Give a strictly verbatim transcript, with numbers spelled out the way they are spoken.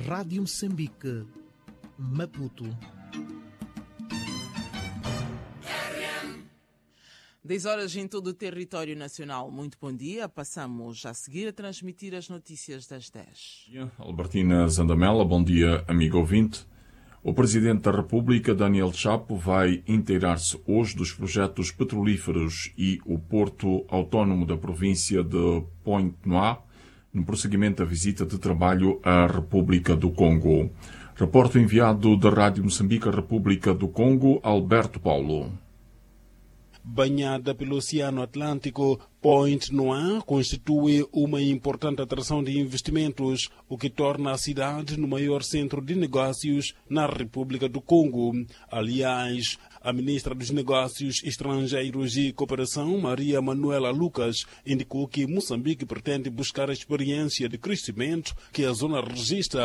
Rádio Moçambique, Maputo. dez horas em todo o território nacional. Muito bom dia. Passamos a seguir a transmitir as notícias das dez. Albertina Zandamela, bom dia, amigo ouvinte. O Presidente da República, Daniel Chapo, vai inteirar-se hoje dos projetos petrolíferos e o Porto Autónomo da província de Pointe-Noire, no prosseguimento da visita de trabalho à República do Congo. Reporte enviado da Rádio Moçambique à República do Congo, Alberto Paulo. Banhada pelo Oceano Atlântico, Pointe-Noire constitui uma importante atração de investimentos, o que torna a cidade no maior centro de negócios na República do Congo. Aliás, a ministra dos Negócios Estrangeiros e Cooperação, Maria Manuela Lucas, indicou que Moçambique pretende buscar a experiência de crescimento que a zona registra